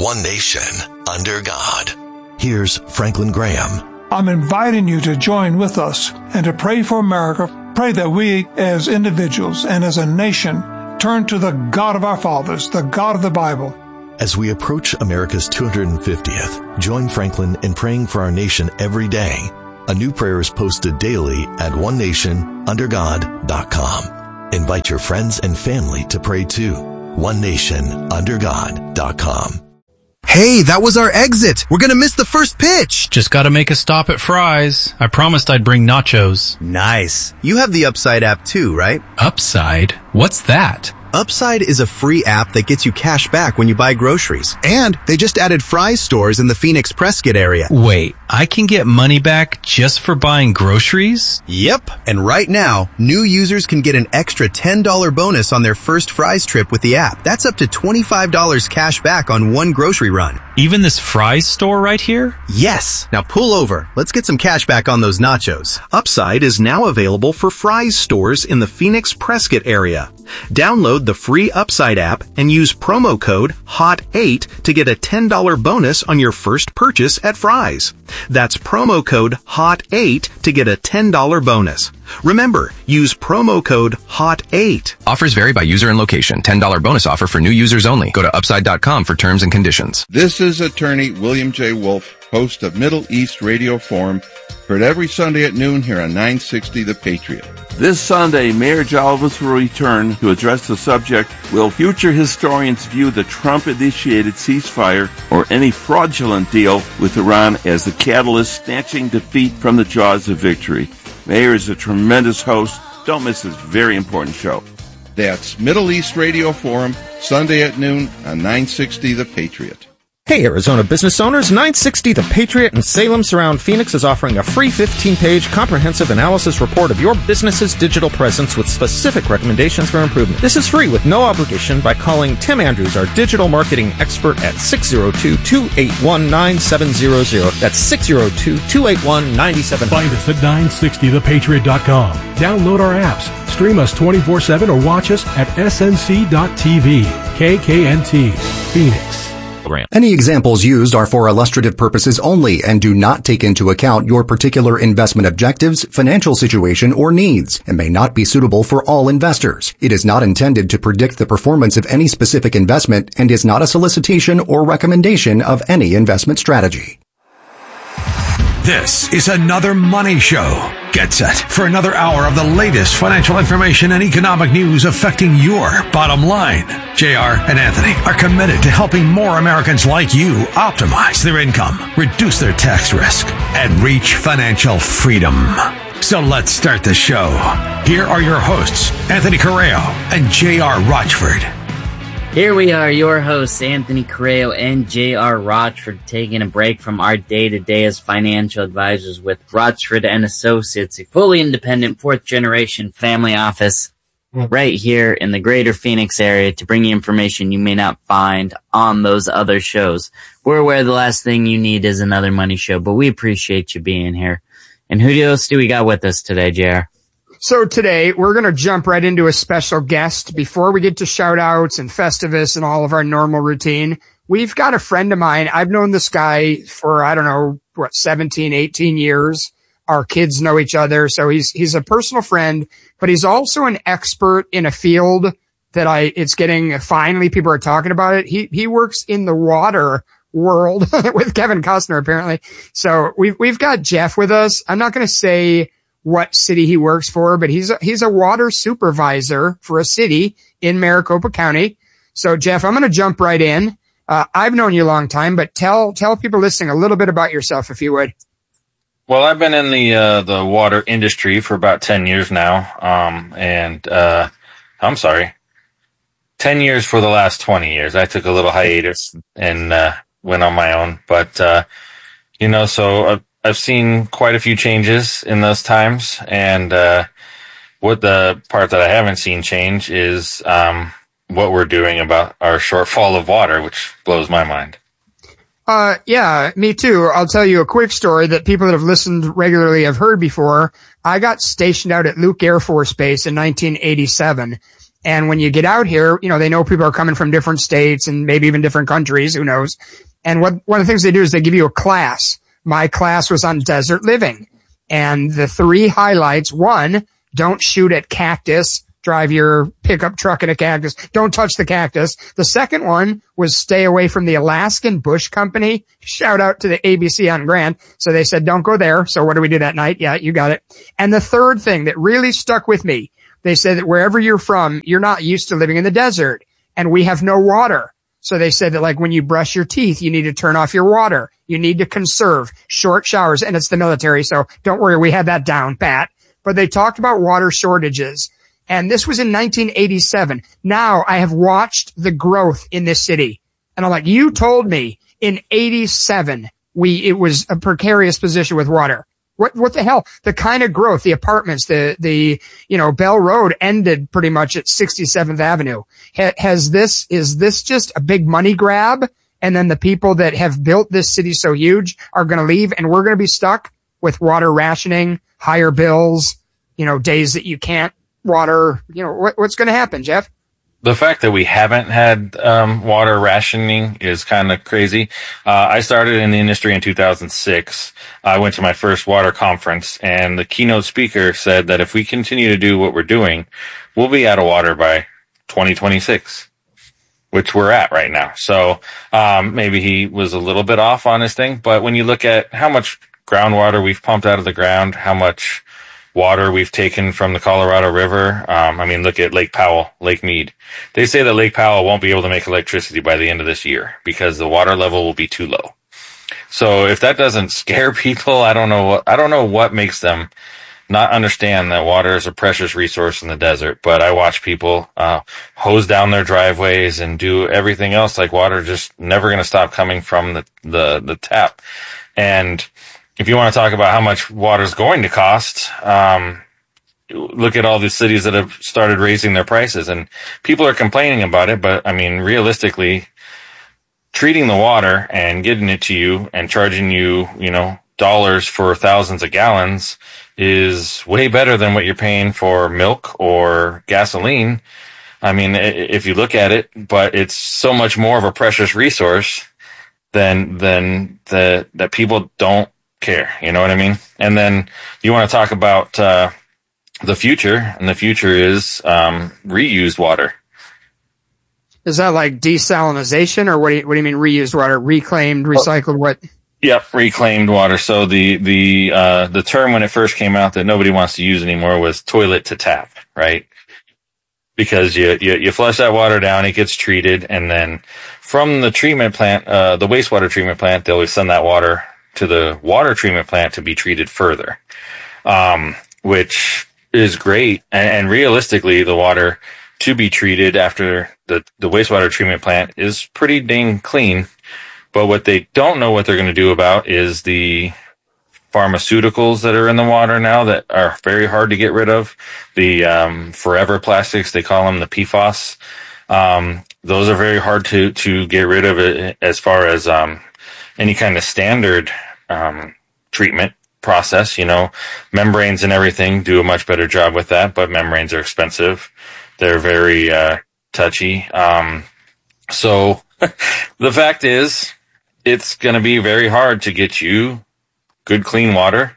one nation, under God. Here's Franklin Graham. I'm inviting you to join with us and to pray for America. Pray that we as individuals and as a nation turn to the God of our fathers, the God of the Bible. As we approach America's 250th, join Franklin in praying for our nation every day. A new prayer is posted daily at onenationundergod.com. Invite your friends and family to pray too. onenationundergod.com. Hey, that was our exit. We're gonna miss the first pitch. Just gotta make a stop at Fry's. I promised I'd bring nachos. Nice. You have the Upside app too, right? Upside? What's that? Upside is a free app that gets you cash back when you buy groceries. And they just added Fry's stores in the Phoenix Prescott area. Wait, I can get money back just for buying groceries? Yep. And right now, new users can get an extra $10 bonus on their first Fry's trip with the app. That's up to $25 cash back on one grocery run. Even this Fry's store right here? Yes. Now pull over. Let's get some cash back on those nachos. Upside is now available for Fry's stores in the Phoenix Prescott area. Download the free Upside app and use promo code HOT8 to get a $10 bonus on your first purchase at Fry's. That's promo code HOT8 to get a $10 bonus. Remember, use promo code HOT8. Offers vary by user and location. $10 bonus offer for new users only. Go to upside.com for terms and conditions. This is attorney William J. Wolf, host of Middle East Radio Forum, heard every Sunday at noon here on 960 The Patriot. This Sunday, Mayor Jalvis will return to address the subject, will future historians view the Trump-initiated ceasefire or any fraudulent deal with Iran as the catalyst snatching defeat from the jaws of victory? Mayor is a tremendous host. Don't miss this very important show. That's Middle East Radio Forum, Sunday at noon on 960 The Patriot. Hey, Arizona business owners, 960 The Patriot in Salem Surround Phoenix is offering a free 15-page comprehensive analysis report of your business's digital presence with specific recommendations for improvement. This is free with no obligation by calling Tim Andrews, our digital marketing expert, at 602-281-9700. That's 602-281-9700. Find us at 960thepatriot.com. Download our apps, stream us 24/7, or watch us at snc.tv. KKNT, Phoenix. Any examples used are for illustrative purposes only and do not take into account your particular investment objectives, financial situation, or needs, and may not be suitable for all investors. It is not intended to predict the performance of any specific investment and is not a solicitation or recommendation of any investment strategy. This is another Money Show. Get set for another hour of the latest financial information and economic news affecting your bottom line. JR and Anthony are committed to helping more Americans like you optimize their income, reduce their tax risk, and reach financial freedom. So let's start the show. Here are your hosts, Anthony Correo and JR Rochford. Here we are, your hosts, Anthony Correo and J.R. Rochford, taking a break from our day-to-day as financial advisors with Rochford & Associates, a fully independent fourth-generation family office right here in the greater Phoenix area to bring you information you may not find on those other shows. We're aware the last thing you need is another money show, but we appreciate you being here. And who else do we got with us today, J.R.? So today, we're going to jump right into a special guest. Before we get to shout-outs and Festivus and all of our normal routine, we've got a friend of mine. I've known this guy for, 17, 18 years. Our kids know each other, so he's a personal friend, but he's also an expert in a field that it's getting, finally people are talking about it. He works in the water world with Kevin Costner, apparently. So we've got Jeff with us. I'm not going to say what city he works for, but he's a water supervisor for a city in Maricopa County. So Jeff, I'm going to jump right in. I've known you a long time, but tell people listening a little bit about yourself, if you would. Well, I've been in the water industry for about 10 years now. 10 years for the last 20 years. I took a little hiatus and went on my own, but so I've seen quite a few changes in those times, and what the part that I haven't seen change is what we're doing about our shortfall of water, which blows my mind. Yeah, me too. I'll tell you a quick story that people that have listened regularly have heard before. I got stationed out at Luke Air Force Base in 1987, And when you get out here, they know people are coming from different states and maybe even different countries, who knows. And one of the things they do is they give you a class. My class was on desert living. And the 3 highlights: 1, don't shoot at cactus. Drive your pickup truck in a cactus. Don't touch the cactus. The second one was stay away from the Alaskan Bush Company. Shout out to the ABC on Grand. So they said, don't go there. So what do we do that night? Yeah, you got it. And the third thing that really stuck with me, they said that wherever you're from, you're not used to living in the desert, and we have no water. So they said that, like, when you brush your teeth, you need to turn off your water. You need to conserve short showers, and it's the military. So don't worry. We had that down pat. But they talked about water shortages. And this was in 1987. Now I have watched the growth in this city. And I'm like, you told me in 87, it was a precarious position with water. What the hell? The kind of growth, the apartments, Bell Road ended pretty much at 67th Avenue. Is this just a big money grab? And then the people that have built this city so huge are going to leave, and we're going to be stuck with water rationing, higher bills, days that you can't water. What's going to happen, Jeff? The fact that we haven't had water rationing is kind of crazy. I started in the industry in 2006. I went to my first water conference, and the keynote speaker said that if we continue to do what we're doing, we'll be out of water by 2026, which we're at right now. So maybe he was a little bit off on his thing, but when you look at how much groundwater we've pumped out of the ground, how much water we've taken from the Colorado River. Look at Lake Powell, Lake Mead. They say that Lake Powell won't be able to make electricity by the end of this year because the water level will be too low. So if that doesn't scare people, I don't know what makes them not understand that water is a precious resource in the desert. But I watch people hose down their driveways and do everything else like water just never going to stop coming from the tap. And if you want to talk about how much water is going to cost, look at all the cities that have started raising their prices, and people are complaining about it. But realistically, treating the water and getting it to you and charging you, dollars for thousands of gallons is way better than what you're paying for milk or gasoline. If you look at it, but it's so much more of a precious resource than that people don't care. You know what I mean? And then you want to talk about the future, and the future is reused water. Is that like desalinization, or what do you mean reused water? Reclaimed, recycled, what? Yep, reclaimed water. So the term when it first came out that nobody wants to use anymore was toilet to tap, right? Because you flush that water down, it gets treated, and then from the treatment plant, the wastewater treatment plant, they'll send that water to the water treatment plant to be treated further, which is great. And realistically, the water to be treated after the wastewater treatment plant is pretty dang clean. But what they don't know what they're going to do about is the pharmaceuticals that are in the water now that are very hard to get rid of. The forever plastics, they call them the PFAS. Those are very hard to get rid of as far as any kind of standard treatment process. Membranes and everything do a much better job with that, but membranes are expensive. They're very touchy. So the fact is, it's going to be very hard to get you good, clean water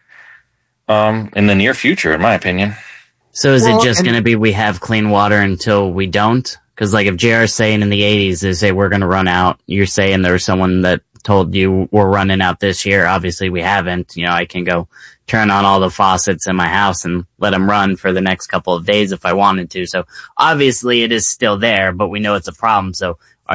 in the near future, in my opinion. So is it just going to be we have clean water until we don't? Because if JR's saying in the 80s, they say we're going to run out. You're saying there was someone that told you we're running out this year. Obviously, we haven't. I can go turn on all the faucets in my house and let them run for the next couple of days if I wanted to. So obviously, it is still there, but we know it's a problem. So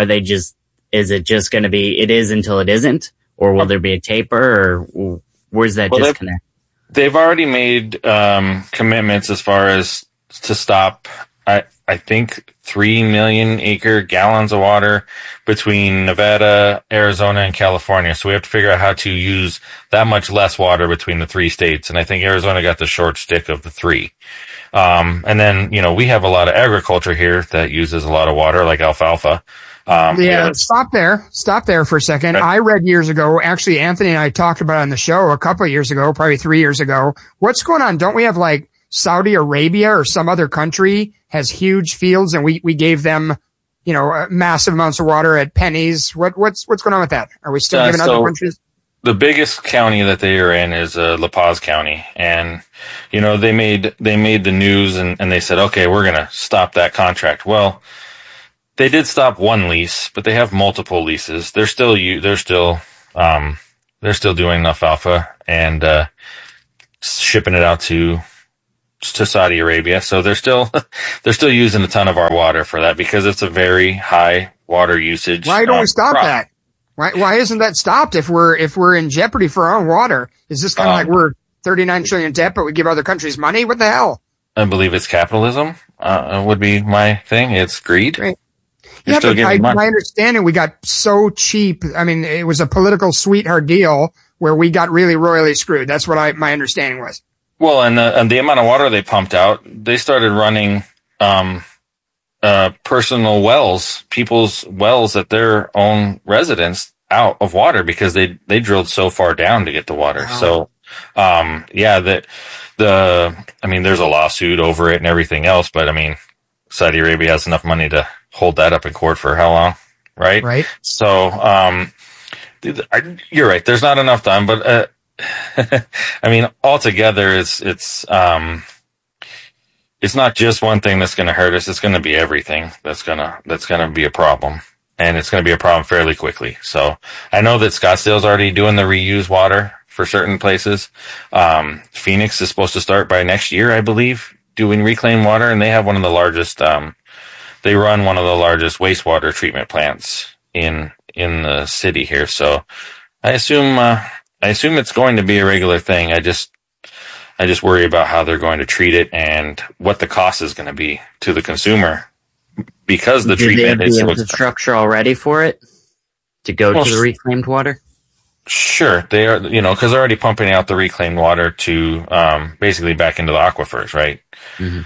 is it just going to be it is until it isn't? Or will there be a taper? Or where's that disconnect? They've already made commitments as far as to stop, I think, 3 million acre gallons of water between Nevada, Arizona, and California. So we have to figure out how to use that much less water between the 3 states. And I think Arizona got the short stick of the 3. And then, we have a lot of agriculture here that uses a lot of water, like alfalfa. Stop there for a second. Right. I read years ago, actually, Anthony and I talked about it on the show a couple of years ago, probably 3 years ago. What's going on? Don't we have Saudi Arabia or some other country has huge fields and we gave them, massive amounts of water at pennies. What's going on with that? Are we still giving other countries? The biggest county that they are in is La Paz County, and they made the news and they said, okay, we're gonna stop that contract. Well, they did stop one lease, but they have multiple leases. They're still doing alfalfa and shipping it out to Saudi Arabia. So they're still using a ton of our water for that because it's a very high water usage. Why don't we stop that? Why isn't that stopped if we're in jeopardy for our own water? Is this kind of like we're 39 trillion debt, but we give other countries money? What the hell? I believe it's capitalism, would be my thing. It's greed. Right. Yeah, but my understanding, we got so cheap. I mean, it was a political sweetheart deal where we got really royally screwed. That's what my understanding was. Well, and the amount of water they pumped out, they started running, personal wells, people's wells at their own residence out of water because they drilled so far down to get the water. Wow. So, there's a lawsuit over it and everything else, but I mean, Saudi Arabia has enough money to hold that up in court for how long? Right? Right. So, you're right. There's not enough done, but, I mean, altogether, it's not just one thing that's going to hurt us. It's going to be everything that's going to be a problem. And it's going to be a problem fairly quickly. So I know that Scottsdale's already doing the reuse water for certain places. Phoenix is supposed to start by next year, I believe, doing reclaimed water. And they have one of the largest, they run one of the largest wastewater treatment plants in the city here. So I assume it's going to be a regular thing. I just worry about how they're going to treat it and what the cost is going to be to the consumer because the treatment is the infrastructure already for it to go to the reclaimed water. Sure, they are. Because they're already pumping out the reclaimed water to basically back into the aquifers, right? Mm-hmm.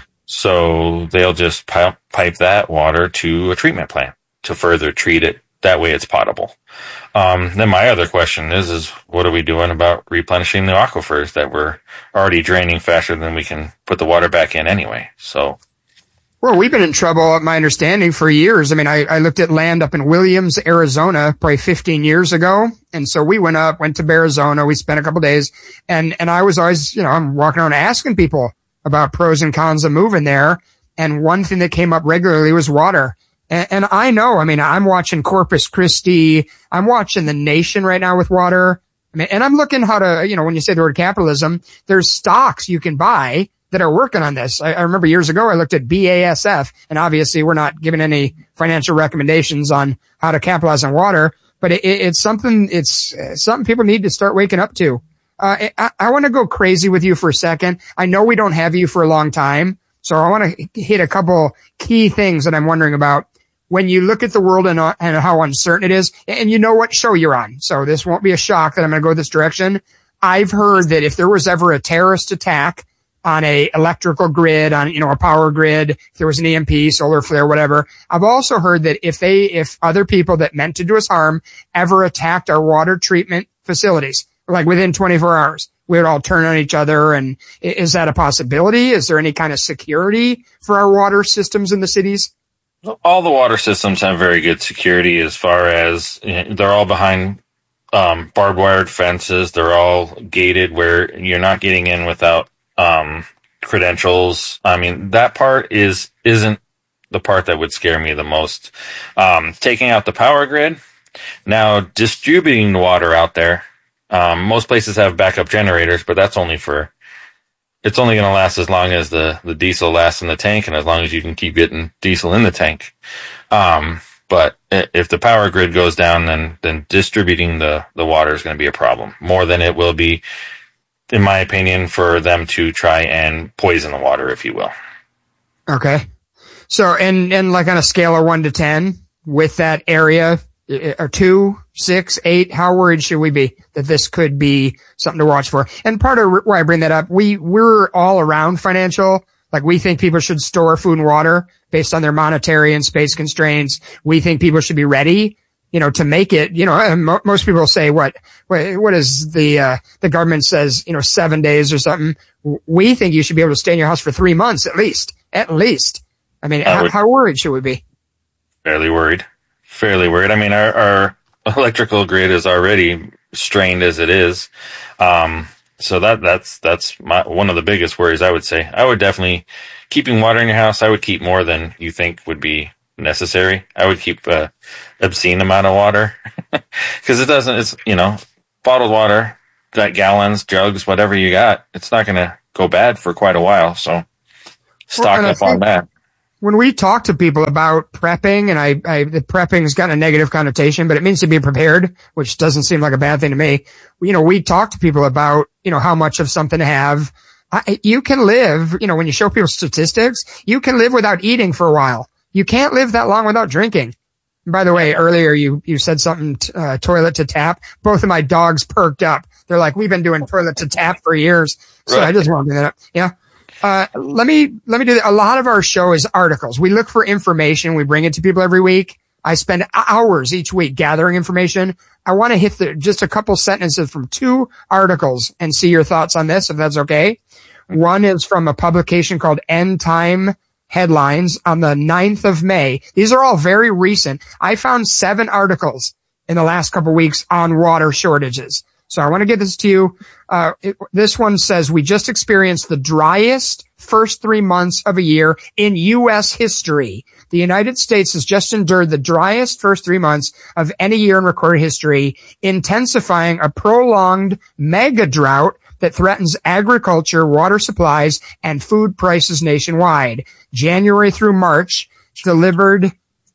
So they'll just pipe that water to a treatment plant to further treat it. That way, it's potable. Then my other question is what are we doing about replenishing the aquifers that we're already draining faster than we can put the water back in anyway? So, well, we've been in trouble, my understanding, for years. I mean, I looked at land up in Williams, Arizona, probably 15 years ago, and so we went to Arizona. We spent a couple days, and I was always, I'm walking around asking people about pros and cons of moving there, and one thing that came up regularly was water. And I know, I mean, I'm watching Corpus Christi. I'm watching The Nation right now with water. I mean, and I'm looking how to, when you say the word capitalism, there's stocks you can buy that are working on this. I remember years ago, I looked at BASF, and obviously we're not giving any financial recommendations on how to capitalize on water, but it's something people need to start waking up to. I want to go crazy with you for a second. I know we don't have you for a long time, so I want to hit a couple key things that I'm wondering about. When you look at the world and how uncertain it is, and you know what show you're on, so this won't be a shock that I'm going to go this direction. I've heard that if there was ever a terrorist attack on a electrical grid, on, a power grid, if there was an EMP, solar flare, whatever, I've also heard that if other people that meant to do us harm ever attacked our water treatment facilities, like within 24 hours, we would all turn on each other. And is that a possibility? Is there any kind of security for our water systems in the cities? All the water systems have very good security as far as they're all behind barbed wired fences. They're all gated where you're not getting in without credentials. I mean, that part isn't the part that would scare me the most. Taking out the power grid, now distributing the water out there. Most places have backup generators, but that's it's only going to last as long as the diesel lasts in the tank and as long as you can keep getting diesel in the tank. But if the power grid goes down, then distributing the water is going to be a problem more than it will be, in my opinion, for them to try and poison the water, if you will. Okay. So, and like on a scale of 1 to 10 with that area, or 2, 6, 8, how worried should we be that this could be something to watch for? And part of why I bring that up, we're all around financial. Like, we think people should store food and water based on their monetary and space constraints. We think people should be ready. to make it, and most people say what is the government says, 7 days or something. We think you should be able to stay in your house for 3 months at least. I mean, how worried should we be? Fairly worried. I mean, our electrical grid is already strained as it is. So that's one of the biggest worries, I would say. I would definitely, keeping water in your house, I would keep more than you think would be necessary. I would keep obscene amount of water because it's bottled water, got gallons, jugs, whatever you got. It's not going to go bad for quite a while. So stock up on that. When we talk to people about prepping, and the prepping's got a negative connotation, but it means to be prepared, which doesn't seem like a bad thing to me. We talk to people about, how much of something to have. You can live, when you show people statistics, you can live without eating for a while. You can't live that long without drinking. And by the way, earlier you said something, toilet to tap. Both of my dogs perked up. They're like, we've been doing toilet to tap for years. So right. I just want to bring that up. Yeah. Let me do that. A lot of our show is articles. We look for information. We bring it to people every week. I spend hours each week gathering information. I want to hit just a couple sentences from 2 articles and see your thoughts on this, if that's okay. One is from a publication called End Time Headlines on the 9th of May. These are all very recent. I found 7 articles in the last couple weeks on water shortages. So I want to get this to you. This one says, we just experienced the driest first 3 months of a year in U.S. history. The United States has just endured the driest first 3 months of any year in recorded history, intensifying a prolonged mega drought that threatens agriculture, water supplies, and food prices nationwide. January through March delivered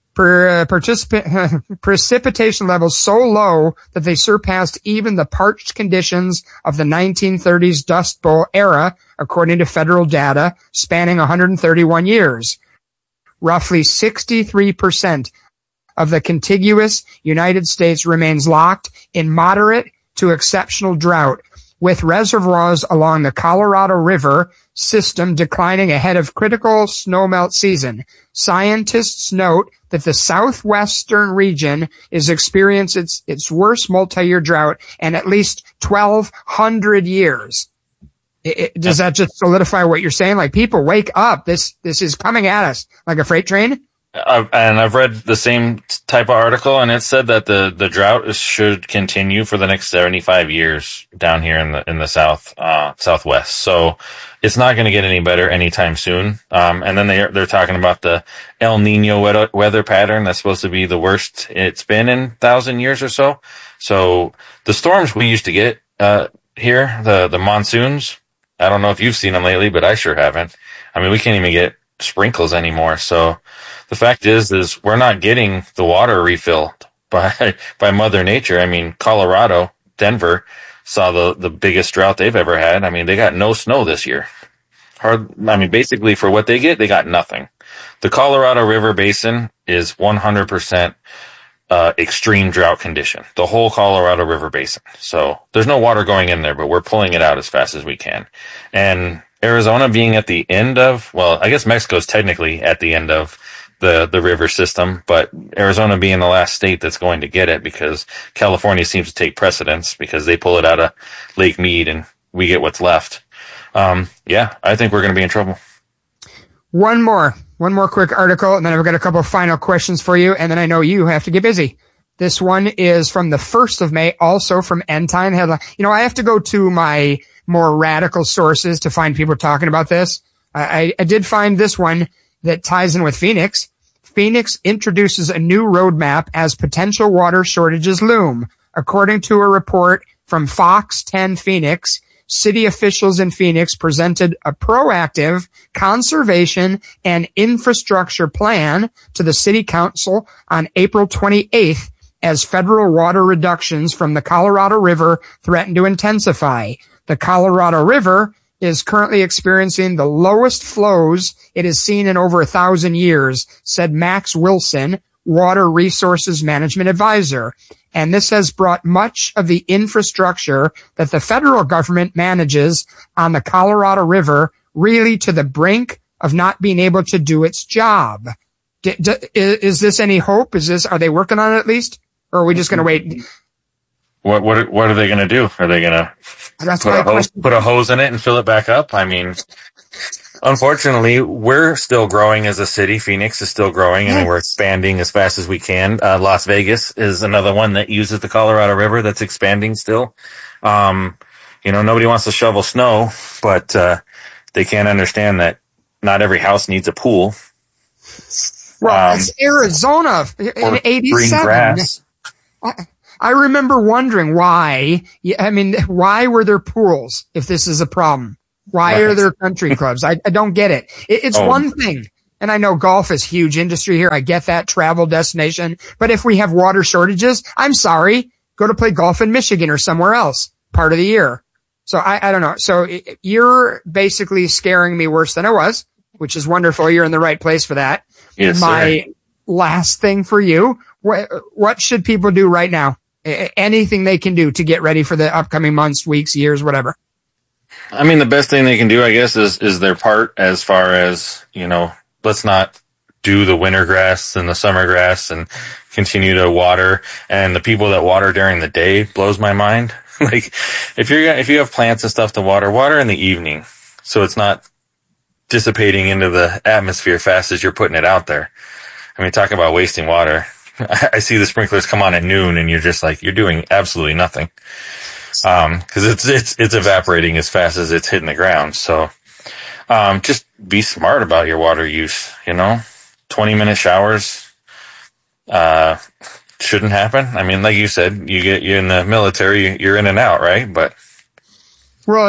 precipitation levels so low that they surpassed even the parched conditions of the 1930s Dust Bowl era, according to federal data spanning 131 years. Roughly 63% of the contiguous United States remains locked in moderate to exceptional drought, with reservoirs along the Colorado River system declining ahead of critical snowmelt season. Scientists note that the southwestern region is experiencing its worst multi-year drought in at least 1,200 years. Does that just solidify what you're saying? Like, people, wake up. This is coming at us like a freight train. And I've read the same type of article, and it said that the drought should continue for the next 75 years down here in the southwest. So it's not going to get any better anytime soon. And then they're talking about the El Nino weather pattern that's supposed to be the worst it's been in 1,000 years or so. So the storms we used to get here, the monsoons, I don't know if you've seen them lately, but I sure haven't. I mean, we can't even get sprinkles anymore. So the fact is we're not getting the water refilled by Mother Nature. I mean, Colorado, Denver saw the biggest drought they've ever had. I mean, they got no snow this year. Basically for what they get, they got nothing. The Colorado River Basin is 100% extreme drought condition. The whole Colorado River Basin. So there's no water going in there, but we're pulling it out as fast as we can. And Arizona being at the end of, well, I guess Mexico's technically at the end of the river system, but Arizona being the last state that's going to get it, because California seems to take precedence because they pull it out of Lake Mead and we get what's left. I think we're going to be in trouble. One more quick article, and then I've got a couple of final questions for you, and then I know you have to get busy. This one is from the 1st of May, also from End Time Headline. I have to go to my more radical sources to find people talking about this. I did find this one that ties in with Phoenix. Phoenix introduces a new roadmap as potential water shortages loom. According to a report from Fox 10 Phoenix, city officials in Phoenix presented a proactive conservation and infrastructure plan to the city council on April 28th as federal water reductions from the Colorado River threaten to intensify. The Colorado River is currently experiencing the lowest flows it has seen in over 1,000 years, said Max Wilson, Water Resources Management Advisor. And this has brought much of the infrastructure that the federal government manages on the Colorado River really to the brink of not being able to do its job. Is this any hope? Are they working on it at least? Or are we just going to wait? What are they going to do? Are they going to put a hose in it and fill it back up? I mean, unfortunately, we're still growing as a city. Phoenix is still growing, and we're expanding as fast as we can. Las Vegas is another one that uses the Colorado River that's expanding still. Nobody wants to shovel snow, but they can't understand that not every house needs a pool. Well, it's Arizona in 87. Green grass. I remember wondering why. I mean, why were there pools if this is a problem? Why are there country clubs? I don't get it. It's one thing. And I know golf is huge industry here. I get that, travel destination. But if we have water shortages, I'm sorry, go to play golf in Michigan or somewhere else part of the year. So I don't know. So you're basically scaring me worse than I was, which is wonderful. You're in the right place for that. Yes, my last thing for you, what should people do right now? Anything they can do to get ready for the upcoming months, weeks, years, whatever. I mean, the best thing they can do, I guess, is their part as far as, let's not do the winter grass and the summer grass and continue to water. And the people that water during the day blows my mind. Like, if you have plants and stuff to water in the evening, so it's not dissipating into the atmosphere fast as you're putting it out there. I mean, talk about wasting water. I see the sprinklers come on at noon and you're just like, you're doing absolutely nothing. Cause it's evaporating as fast as it's hitting the ground. So, just be smart about your water use, 20-minute showers, shouldn't happen. I mean, like you said, you're in the military, you're in and out, right? But. Well,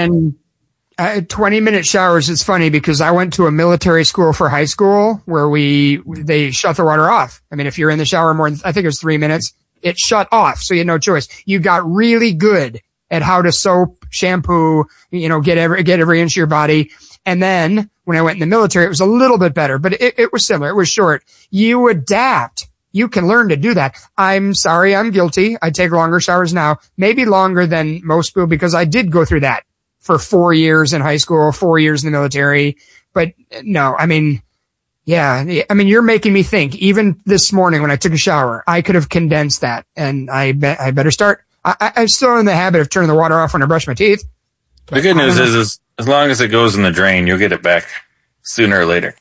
20-minute showers, it's funny because I went to a military school for high school where they shut the water off. I mean, if you're in the shower more than, I think it was 3 minutes, it shut off. So you had no choice. You got really good at how to soap, shampoo, get every inch of your body. And then when I went in the military, it was a little bit better, but it was similar. It was short. You adapt. You can learn to do that. I'm sorry. I'm guilty. I take longer showers now, maybe longer than most people because I did go through that for 4 years in high school, 4 years in the military. But no, I mean, you're making me think. Even this morning when I took a shower, I could have condensed that, and I better start. I'm still in the habit of turning the water off when I brush my teeth. The good news is as long as it goes in the drain, you'll get it back sooner or later.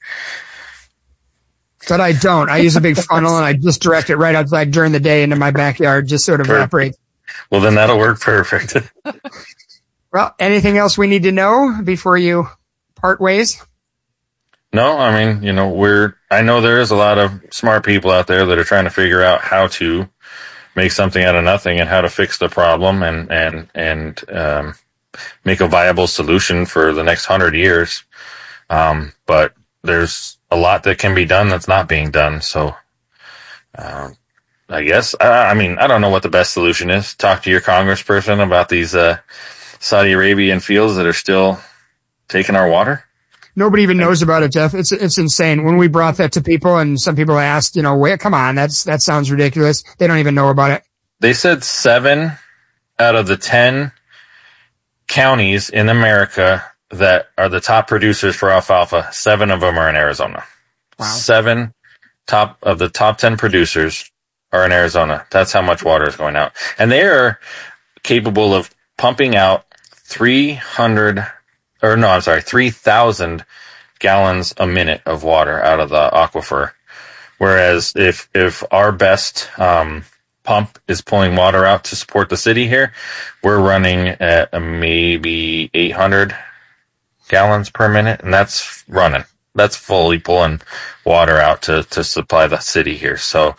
But I don't. I use a big funnel and I just direct it right outside during the day into my backyard, just sort of evaporates. Well, then that'll work perfect. Well, anything else we need to know before you part ways? No, I mean, I know there is a lot of smart people out there that are trying to figure out how to make something out of nothing and how to fix the problem and make a viable solution for the next 100 years. But there's a lot that can be done that's not being done. So, I guess, I don't know what the best solution is. Talk to your congressperson about these, Saudi Arabian fields that are still taking our water. Nobody even knows about it, Jeff. It's insane. When we brought that to people and some people asked, wait, come on, that sounds ridiculous. They don't even know about it. They said 7 out of the 10 counties in America that are the top producers for alfalfa, 7 of them are in Arizona. Wow. 7 of the top 10 producers are in Arizona. That's how much water is going out. And they are capable of pumping out 3,000 gallons a minute of water out of the aquifer. Whereas if our best pump is pulling water out to support the city here, we're running at maybe 800 gallons per minute, and that's running. That's fully pulling water out to supply the city here. So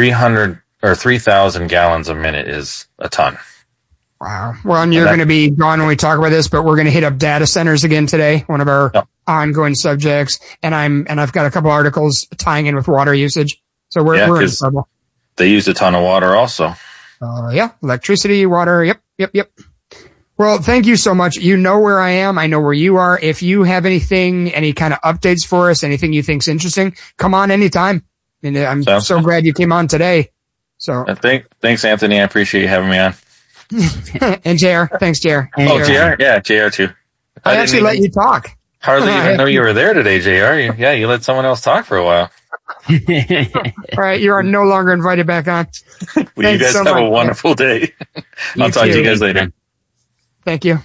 3,000 gallons a minute is a ton. Wow. Well, and you're going to be gone when we talk about this, but we're going to hit up data centers again today, one of our ongoing subjects. And I've got a couple articles tying in with water usage. So we're in trouble. They use a ton of water also. Electricity, water. Yep. Well, thank you so much. You know where I am. I know where you are. If you have any kind of updates for us, anything you think's interesting, come on anytime. And I'm so glad you came on today. So thanks, Anthony. I appreciate you having me on. And JR. Thanks, JR. JR? Yeah, JR too. I actually let you talk. Hardly even know you were there today, JR. You let someone else talk for a while. All right, you are no longer invited back on. Well, you guys have a wonderful day. I'll talk to you guys later. Thank you.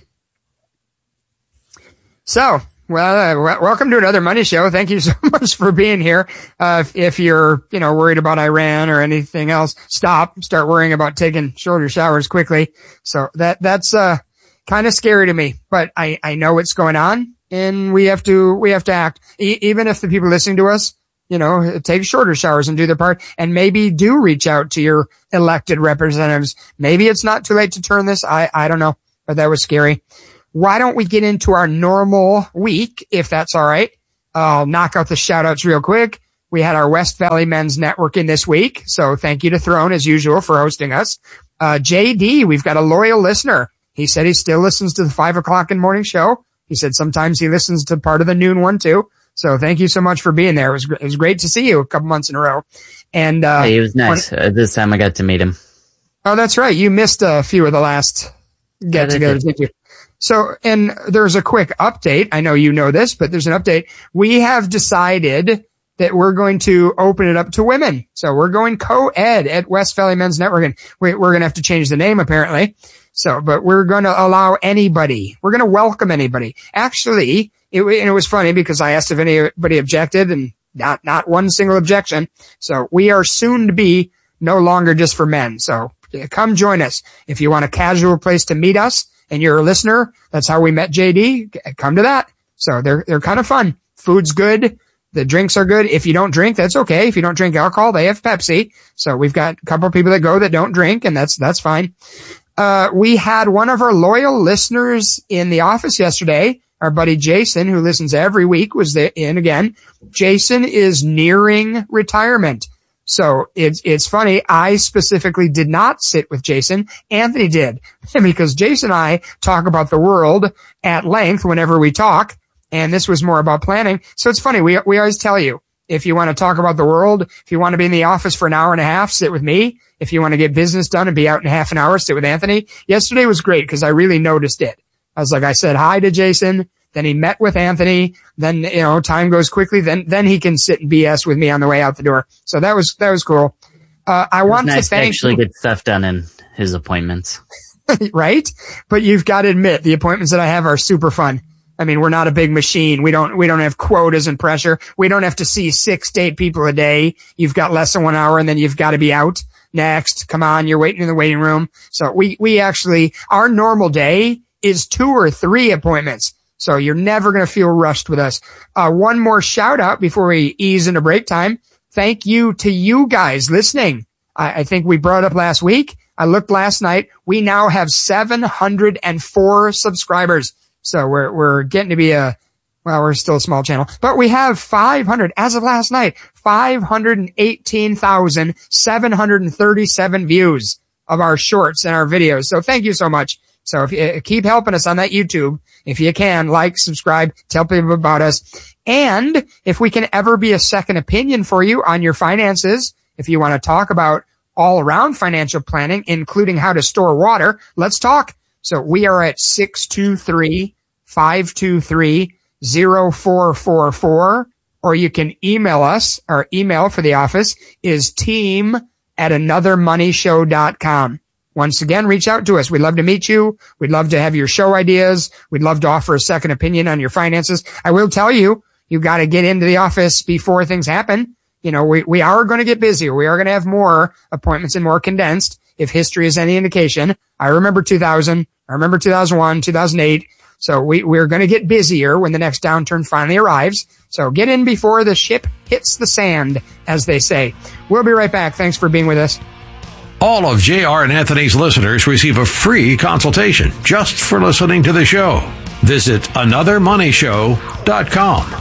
So, welcome to another Money Show. Thank you so much for being here. If you're, worried about Iran or anything else, start worrying about taking shorter showers quickly. So that's kind of scary to me, but I know what's going on, and we have to act. Even if the people listening to us, take shorter showers and do their part, and maybe do reach out to your elected representatives. Maybe it's not too late to turn this. I don't know, but that was scary. Why don't we get into our normal week, if that's all right? I'll knock out the shout outs real quick. We had our West Valley Men's Networking this week. So thank you to Throne as usual for hosting us. JD, we've got a loyal listener. He said he still listens to the 5 o'clock in morning show. He said sometimes he listens to part of the noon one too. So thank you so much for being there. It was great to see you a couple months in a row. And, he was nice. This time I got to meet him. Oh, that's right. You missed a few of the last get-togethers, didn't you? So, and there's a quick update. I know you know this, but there's an update. We have decided that we're going to open it up to women. So we're going co-ed at West Valley Men's Networking. We're going to have to change the name apparently. So, but we're going to allow anybody. We're going to welcome anybody. Actually, it was funny because I asked if anybody objected, and not one single objection. So we are soon to be no longer just for men. So come join us. If you want a casual place to meet us and you're a listener, that's how we met JD. Come to that. So they're kind of fun. Food's good. The drinks are good. If you don't drink, that's okay. If you don't drink alcohol, they have Pepsi. So we've got a couple of people that go that don't drink, and that's fine. We had one of our loyal listeners in the office yesterday. Our buddy Jason, who listens every week, was in again. Jason is nearing retirement. So it's funny. I specifically did not sit with Jason. Anthony did, because Jason and I talk about the world at length whenever we talk. And this was more about planning. So it's funny. We always tell you, if you want to talk about the world, if you want to be in the office for an hour and a half, sit with me. If you want to get business done and be out in half an hour, sit with Anthony. Yesterday was great because I really noticed it. I said hi to Jason. Then he met with Anthony. Then, time goes quickly. Then he can sit and BS with me on the way out the door. So that was cool. I want to thank actually get stuff done in his appointments. Right? But you've got to admit the appointments that I have are super fun. I mean, we're not a big machine. We don't have quotas and pressure. We don't have to see 6 to 8 people a day. You've got less than 1 hour and then you've got to be out. Next. Come on. You're waiting in the waiting room. So we actually, our normal day is 2 or 3 appointments. So you're never going to feel rushed with us. One more shout out before we ease into break time. Thank you to you guys listening. I think we brought it up last week. I looked last night. We now have 704 subscribers. So we're getting to be we're still a small channel, but we have 500, as of last night, 518,737 views of our shorts and our videos. So thank you so much. So if you keep helping us on that YouTube, if you can, like, subscribe, tell people about us. And if we can ever be a second opinion for you on your finances, if you want to talk about all around financial planning, including how to store water, let's talk. So we are at 623-523-0444, or you can email us. Our email for the office is team@anothermoneyshow.com. Once again, reach out to us. We'd love to meet you. We'd love to have your show ideas. We'd love to offer a second opinion on your finances. I will tell you, you got to get into the office before things happen. We are going to get busier. We are going to have more appointments and more condensed. If history is any indication, I remember 2000. I remember 2001, 2008. So we're going to get busier when the next downturn finally arrives. So get in before the ship hits the sand, as they say. We'll be right back. Thanks for being with us. All of JR and Anthony's listeners receive a free consultation just for listening to the show. Visit anothermoneyshow.com.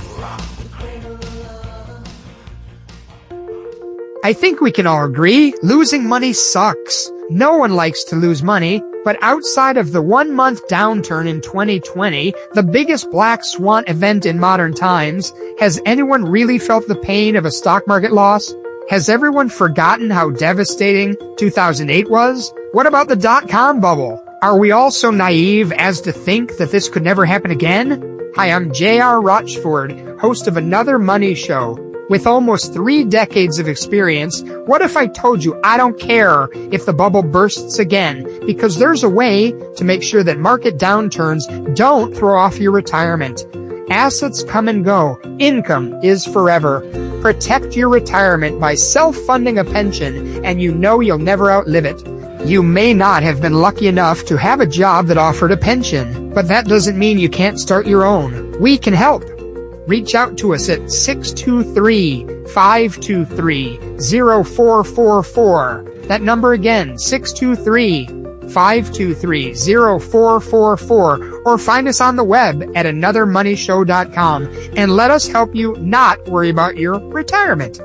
I think we can all agree losing money sucks. No one likes to lose money, but outside of the 1-month downturn in 2020, the biggest black swan event in modern times, has anyone really felt the pain of a stock market loss? Has everyone forgotten how devastating 2008 was? What about the .com bubble? Are we all so naive as to think that this could never happen again? Hi, I'm J.R. Rochford, host of Another Money Show. With almost 3 decades of experience, what if I told you I don't care if the bubble bursts again, because there's a way to make sure that market downturns don't throw off your retirement. Assets come and go. Income is forever. Protect your retirement by self-funding a pension, and you know you'll never outlive it. You may not have been lucky enough to have a job that offered a pension, but that doesn't mean you can't start your own. We can help. Reach out to us at 623-523-0444. That number again, 623-523-0444. Or find us on the web at anothermoneyshow.com and let us help you not worry about your retirement.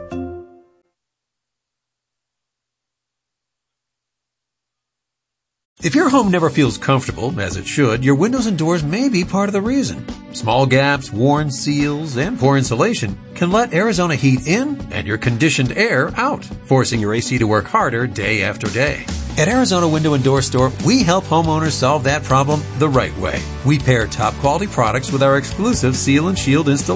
If your home never feels comfortable, as it should, your windows and doors may be part of the reason. Small gaps, worn seals, and poor insulation can let Arizona heat in and your conditioned air out, forcing your AC to work harder day after day. At Arizona Window and Door Store, we help homeowners solve that problem the right way. We pair top quality products with our exclusive Seal and Shield installation.